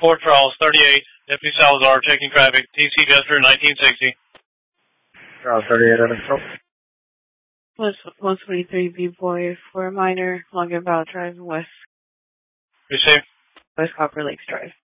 Fort Charles, 38, Deputy Salazar, checking traffic, TC Jester, 1960. Charles, 38, under control. 123 B-Boy for a minor, Longeville Drive, West Receive. Copper Lakes Drive.